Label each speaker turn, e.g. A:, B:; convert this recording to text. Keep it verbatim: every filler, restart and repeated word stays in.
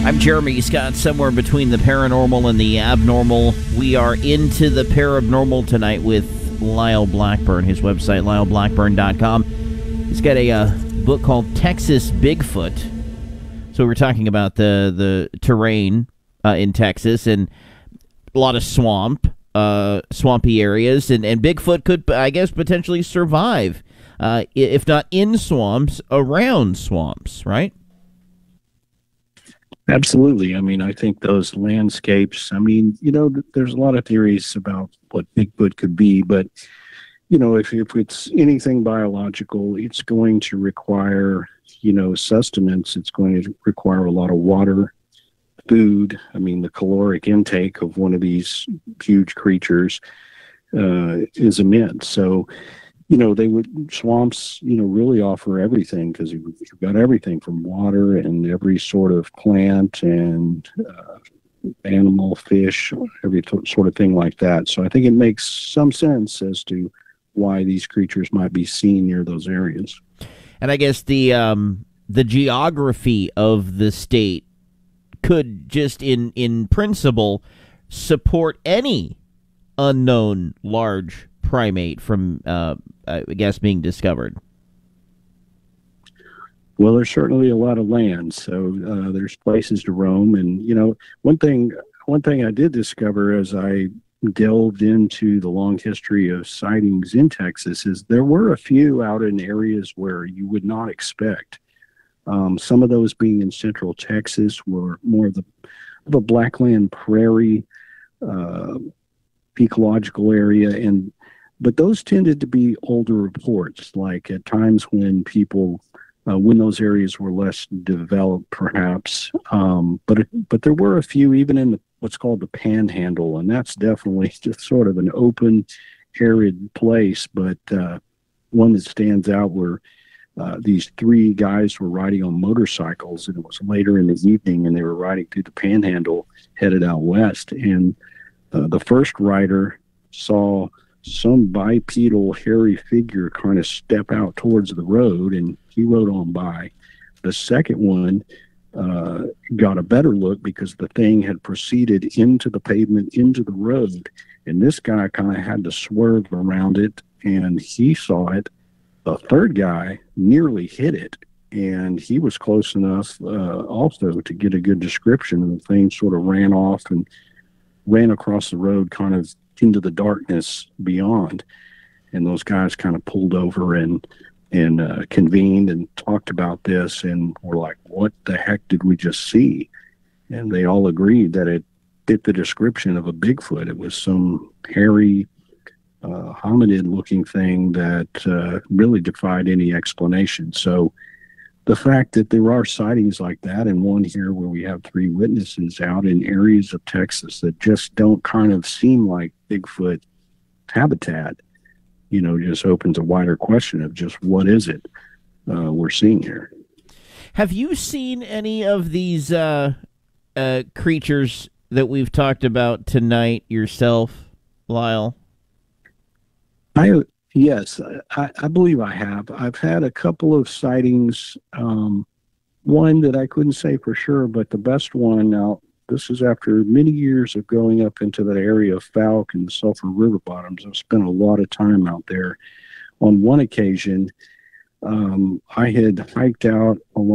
A: I'm Jeremy Scott, somewhere between the paranormal and the abnormal. We are into the parabnormal tonight with Lyle Blackburn. His website, lyle blackburn dot com. He's got a uh, book called Texas Bigfoot. So we're talking about the, the terrain uh, in Texas and a lot of swamp, uh, swampy areas. And, and Bigfoot could, I guess, potentially survive, uh, if not in swamps, around swamps, right?
B: Absolutely. I mean, I think those landscapes, I mean, you know, there's a lot of theories about what Bigfoot could be, but, you know, if, if it's anything biological, it's going to require, you know, sustenance. It's going to require a lot of water, food. I mean, the caloric intake of one of these huge creatures uh, is immense. So, you know, they would, swamps, you know, really offer everything because you've, you've got everything from water and every sort of plant and uh, animal, fish, every t- sort of thing like that. So I think it makes some sense as to why these creatures might be seen near those areas.
A: And I guess the um, the geography of the state could just in, in principle support any unknown large primate from, uh, I guess, being discovered.
B: Well, there's certainly a lot of land, so uh, there's places to roam. And, you know, one thing, one thing I did discover as I delved into the long history of sightings in Texas is there were a few out in areas where you would not expect. Um, some of those being in central Texas were more of the, of a blackland prairie uh, ecological area, and but those tended to be older reports, like at times when people, uh, when those areas were less developed, perhaps. Um, but it, but there were a few even in the, what's called the Panhandle, and that's definitely just sort of an open, arid place. But uh, one that stands out were uh, these three guys were riding on motorcycles, and it was later in the evening, and they were riding through the Panhandle, headed out west. And uh, the first rider saw some bipedal hairy figure kind of step out towards the road, and he rode on by. The second one uh, got a better look because the thing had proceeded into the pavement, into the road, and this guy kind of had to swerve around it, and he saw it. The third guy nearly hit it, and he was close enough uh, also to get a good description, and the thing sort of ran off and ran across the road kind of into the darkness beyond. And those guys kind of pulled over and and uh, convened and talked about this, and were like, what the heck did we just see? And they all agreed that it fit the description of a Bigfoot. It was some hairy uh, hominid looking thing that uh, really defied any explanation. So the fact that there are sightings like that, and one here where we have three witnesses out in areas of Texas that just don't kind of seem like Bigfoot habitat, you know, just opens a wider question of just what is it uh, we're seeing here.
A: Have you seen any of these uh, uh, creatures that we've talked about tonight yourself, Lyle?
B: I Yes, I, I believe I have. I've had a couple of sightings. Um, one that I couldn't say for sure, but the best one, now, this is after many years of going up into that area of Fouke and the Sulphur River bottoms. I've spent a lot of time out there. On one occasion, um, I had hiked out along